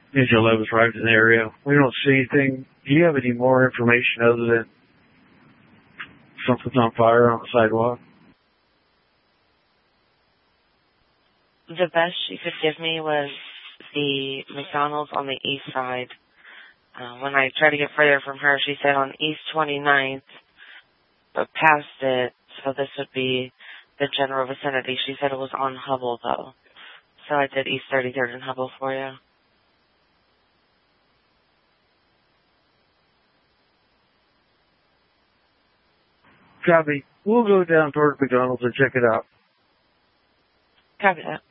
Angel Love has arrived in the area. We don't see anything. Do you have any more information other than something's on fire on the sidewalk? The best she could give me was the McDonald's on the east side. When I tried to get further from her, she said on East 29th, but past it, so this would be the general vicinity. She said it was on Hubble, though. So I did East 33rd and Hubble for you. Copy. We'll go down toward McDonald's and check it out. Copy that.